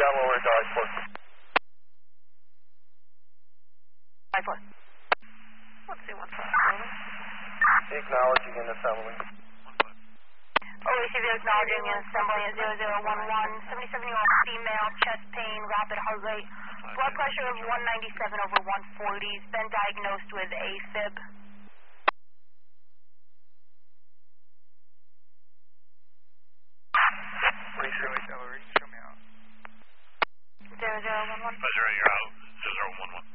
down lower to I-4. I-4. Let's see what's up. Acknowledging and assembling. OACV acknowledging and assembling at 0011, 77-year-old female, chest pain, rapid heart rate, blood pressure of 197 over 140, has been diagnosed with AFib. Show me out. 0011. Pleasure, you're out. 0011.